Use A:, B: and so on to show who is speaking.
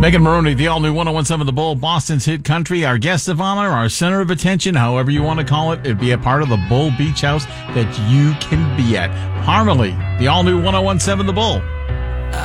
A: Megan Maroney, the all-new 101.7 The Bull, Boston's hit country, our guest of honor, our center of attention, however you want to call it. It'd be a part of the Bull Beach House that you can be at. Harmony, the all-new 101.7 The Bull.